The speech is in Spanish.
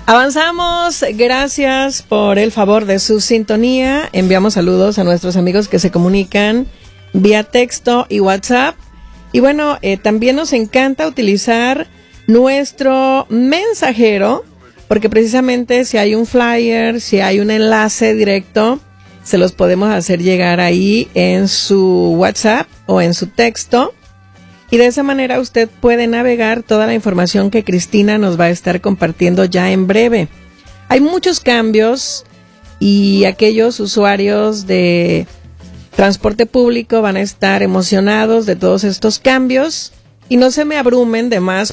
Avanzamos, gracias por el favor de su sintonía. Enviamos saludos a nuestros amigos que se comunican vía texto y WhatsApp. Y bueno, también nos encanta utilizar nuestro mensajero, porque precisamente si hay un flyer, si hay un enlace directo, se los podemos hacer llegar ahí en su WhatsApp o en su texto. Y de esa manera usted puede navegar toda la información que Cristina nos va a estar compartiendo ya en breve. Hay muchos cambios y aquellos usuarios de transporte público van a estar emocionados de todos estos cambios. Y no se me abrumen de más